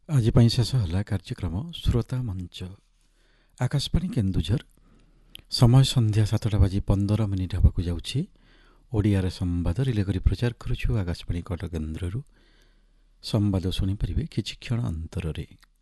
आज शेष है कार्यक्रम श्रोता मंच आकाशवाणी केन्दुझर समय संध्या 7:15 होगा जाऊँगी। ओडिया संवाद रिले करी प्रचार करुछु आकाशवाणी कटक केन्द्र संवाद शुणिपारे किछि क्षण अंतर।